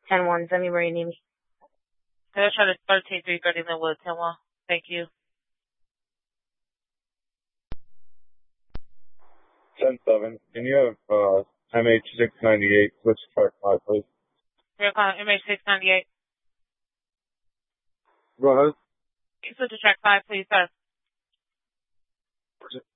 10-1, send me where you need me. I'll try to 13-330 Linwood, 10-1. Thank you. 10-7. Can you have MH698 switch track 5, please? You're calling MH698. Go ahead. Can you switch to track 5, please, sir?